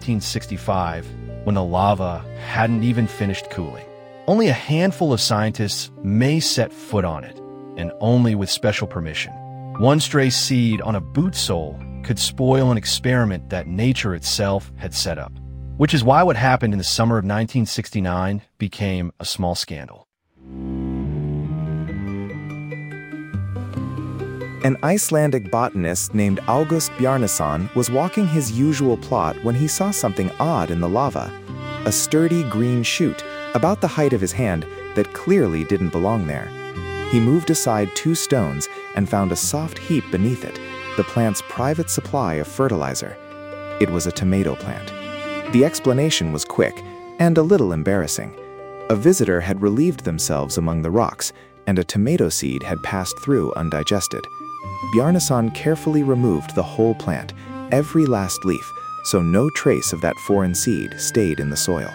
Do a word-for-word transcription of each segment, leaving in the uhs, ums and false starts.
nineteen sixty-five, when the lava hadn't even finished cooling. Only a handful of scientists may set foot on it, and only with special permission. One stray seed on a boot sole could spoil an experiment that nature itself had set up, which is why what happened in the summer of nineteen sixty-nine became a small scandal. An Icelandic botanist named August Bjarnason was walking his usual plot when he saw something odd in the lava. A sturdy green shoot, about the height of his hand, that clearly didn't belong there. He moved aside two stones and found a soft heap beneath it, the plant's private supply of fertilizer. It was a tomato plant. The explanation was quick and a little embarrassing. A visitor had relieved themselves among the rocks, and a tomato seed had passed through undigested. Bjarnason carefully removed the whole plant, every last leaf, so no trace of that foreign seed stayed in the soil.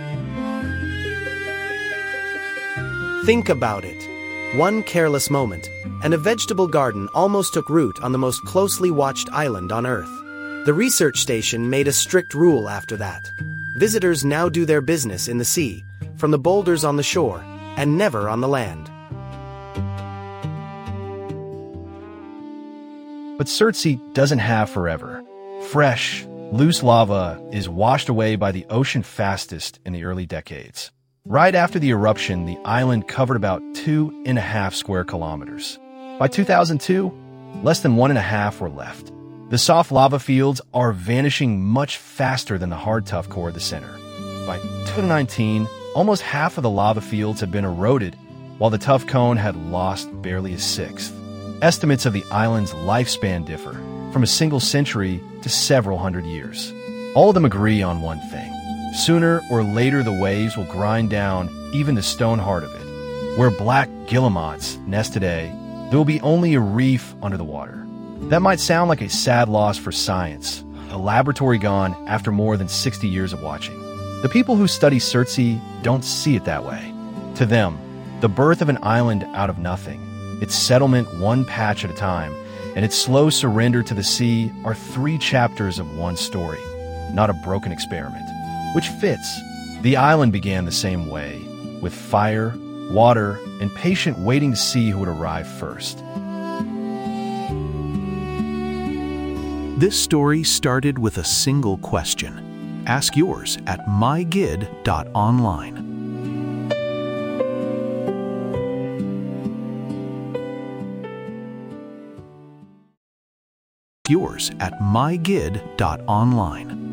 Think about it. One careless moment, and a vegetable garden almost took root on the most closely watched island on Earth. The research station made a strict rule after that. Visitors now do their business in the sea, from the boulders on the shore, and never on the land. But Surtsey doesn't have forever. Fresh, loose lava is washed away by the ocean fastest in the early decades. Right after the eruption, the island covered about two and a half square kilometers. By two thousand two, less than one and a half were left. The soft lava fields are vanishing much faster than the hard tough core of the center. By two thousand nineteen, almost half of the lava fields had been eroded, while the tough cone had lost barely a sixth. Estimates of the island's lifespan differ, from a single century to several hundred years. All of them agree on one thing. Sooner or later the waves will grind down even the stone heart of it. Where black guillemots nest today, there will be only a reef under the water. That might sound like a sad loss for science, a laboratory gone after more than sixty years of watching. The people who study Surtsey don't see it that way. To them, the birth of an island out of nothing, its settlement one patch at a time, and its slow surrender to the sea are three chapters of one story, not a broken experiment. Which fits. The island began the same way, with fire, water, and patient waiting to see who would arrive first. This story started with a single question. Ask yours at my gid dot online. Yours at my gid dot online.